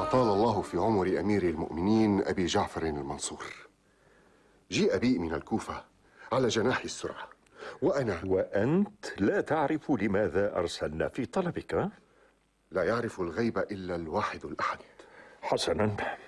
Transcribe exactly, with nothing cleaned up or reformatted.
أطال الله في عمر أمير المؤمنين أبي جعفر المنصور. جيء بي من الكوفة على جناح السرعة، وأنا وأنت لا تعرف لماذا أرسلنا في طلبك؟ لا يعرف الغيب إلا الواحد الأحد. حسنا،